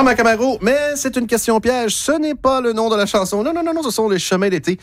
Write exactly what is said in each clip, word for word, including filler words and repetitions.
Jean-Marc Camaro, mais c'est une question piège. Ce n'est pas le nom de la chanson. Non, non, non, non, ce sont les chemins d'été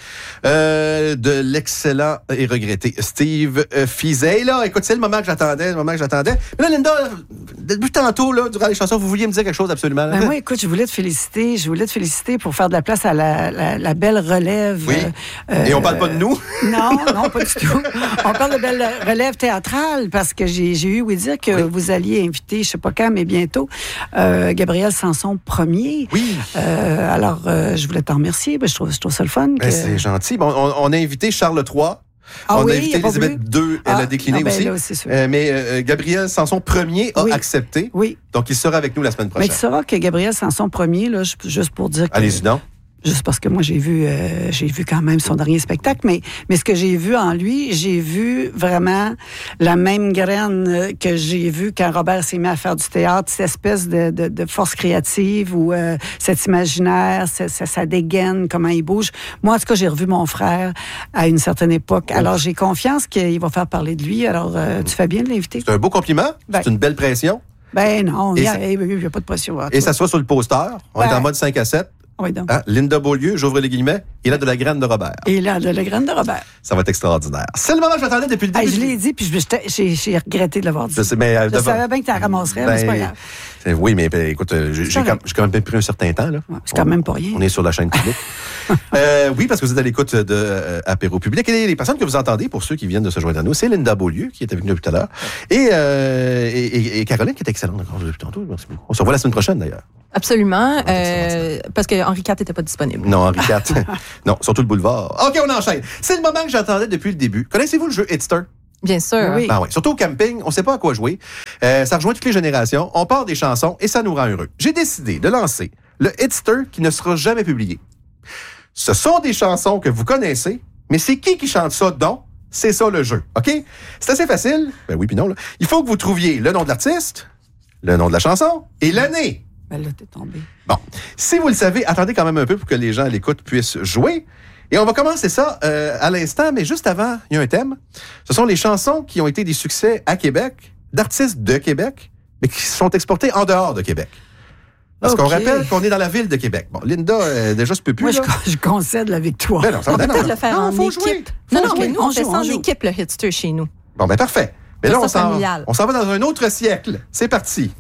euh, de l'excellent et regretté Steve Fizet. Là, écoute, c'est le moment que j'attendais, le moment que j'attendais. Mais là, Linda, depuis tantôt, là, durant les chansons, vous vouliez me dire quelque chose absolument. Ben moi, écoute, je voulais te féliciter. Je voulais te féliciter pour faire de la place à la, la, la belle relève. Oui. Euh, et on parle pas de nous? Non, non, pas du tout. On parle de belle relève théâtrale parce que j'ai, j'ai eu ouï dire que oui. vous alliez inviter, je sais pas quand, mais bientôt, euh, Gabriel Sanson premier. Oui. Euh, alors, euh, je voulais t'en remercier. Ben, je, trouve, je trouve ça le fun. Que... Ben, c'est gentil. Bon, on, on a invité Charles trois. Ah on oui, a invité Élisabeth deux, elle ah, a décliné ah ben aussi. Là, c'est sûr. Euh, mais euh, Gabriel Sanson premier a oui. accepté. Oui. Donc, il sera avec nous la semaine prochaine. Mais tu sauras que Gabriel Sanson premier, là, juste pour dire que... Allez-y donc. Juste parce que moi, j'ai vu euh, j'ai vu quand même son dernier spectacle, mais, mais ce que j'ai vu en lui, j'ai vu vraiment la même graine que j'ai vu quand Robert s'est mis à faire du théâtre, cette espèce de, de, de force créative ou euh, cet imaginaire, sa, sa, sa dégaine, comment il bouge. Moi, en tout cas, j'ai revu mon frère à une certaine époque. Alors, j'ai confiance qu'il va faire parler de lui. Alors, euh, tu fais bien de l'inviter. C'est un beau compliment. Ben, c'est une belle pression. Ben non, il n'y a, a, a pas de pression. Et ça soit sur le poster. On ben, est en mode cinq à sept. Oui, donc. Hein? Linda Beaulieu, j'ouvre les guillemets, il a de la graine de Robert. Il a de la graine de Robert. Ça va être extraordinaire. C'est le moment que j'attendais depuis le début. Hey, je l'ai dit, puis je, j'ai, j'ai regretté de l'avoir dit. Je, sais, mais, je devant... savais bien que tu la ramasserais, ben, mais c'est pas grave. C'est, oui, mais ben, écoute, j'ai, j'ai, quand, j'ai quand même pris un certain temps. Là. Ouais, c'est quand on, même pas rien. On est sur la chaîne publique. euh, oui, parce que vous êtes à l'écoute de euh, Apéro Public. Et les, les personnes que vous entendez, pour ceux qui viennent de se joindre à nous, c'est Linda Beaulieu, qui est avec nous tout à l'heure, et, euh, et, et, et Caroline, qui est excellente encore depuis tantôt. Merci beaucoup. On se revoit la semaine prochaine, d'ailleurs. Absolument, euh, parce que Henri quatre n'était pas disponible. Non, Henri quatre. Non, surtout le boulevard. OK, on enchaîne. C'est le moment que j'attendais depuis le début. Connaissez-vous le jeu Hitster? Bien sûr. Oui. Ben oui. Surtout au camping, on ne sait pas à quoi jouer. Euh, ça rejoint toutes les générations. On part des chansons et ça nous rend heureux. J'ai décidé de lancer le Hitster qui ne sera jamais publié. Ce sont des chansons que vous connaissez, mais c'est qui qui chante ça donc? C'est ça le jeu, OK? C'est assez facile. Ben oui, puis non. Là. Il faut que vous trouviez le nom de l'artiste, le nom de la chanson et l'année. Ben là, t'es tombé. Bon. Si vous le savez, attendez quand même un peu pour que les gens à l'écoute puissent jouer. Et on va commencer ça euh, à l'instant, mais juste avant, il y a un thème. Ce sont les chansons qui ont été des succès à Québec, d'artistes de Québec, mais qui sont exportées en dehors de Québec. Parce okay. qu'on rappelle qu'on est dans la ville de Québec. Bon, Linda, euh, déjà, je peux plus. Moi, là. Je, je concède la victoire. Ben non, ça on va, peut non, peut-être non. le faire non, en faut équipe. Jouer. Non, faut non, jouer. mais nous, on, on fait joue, ça en joue. équipe, le Hitster, chez nous. Bon, ben parfait. Mais là, on s'en, on s'en va dans un autre siècle. C'est parti.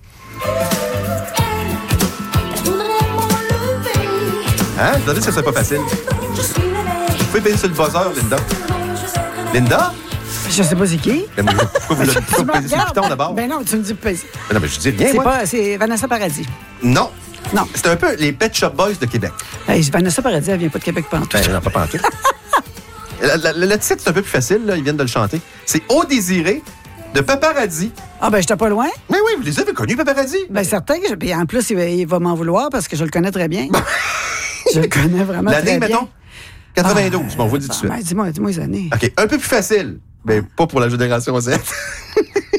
Hein? Vous savez que c'est pas facile. Vous pouvez payer sur le buzzer, Linda. Linda? Je sais pas c'est qui. Ben, pourquoi vous le pourquoi vous sur le piton d'abord? Ben non, tu me dis pas. Ben non, mais je dis rien, c'est moi. Pas, c'est Vanessa Paradis. Non. Non. C'est un peu les Pet Shop Boys de Québec. Hey, Vanessa Paradis, elle vient pas de Québec pantoute. Ben non, pas pantoute. le, le, le titre, c'est un peu plus facile, là, ils viennent de le chanter. C'est Au désiré de Paparazzi. Ah ben, j'étais pas loin. Mais oui, vous les avez connus, Paparazzi? Ben certain. Puis en plus, il va, il va m'en vouloir parce que je le connais très bien. Je le connais vraiment L'année, très bien. mettons? quatre-vingt-douze, ah, bon, on vous le dit tout de suite. Ben, dis-moi, dis-moi les années. OK, un peu plus facile. Mais pas pour la génération Z.